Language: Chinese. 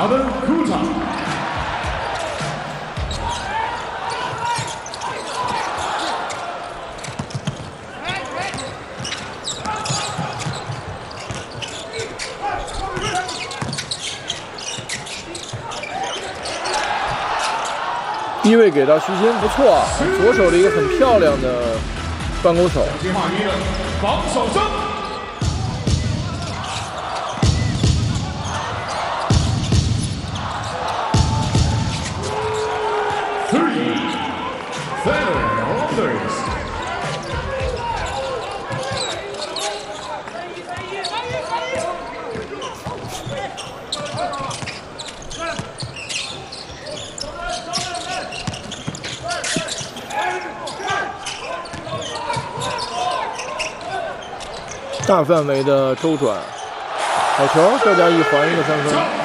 Calvin Kuta. 低位给到徐昕，不错啊，左手的一个很漂亮的半勾手。 金华一的防守胜。 大范围的周转，好球，这家一还一个3分。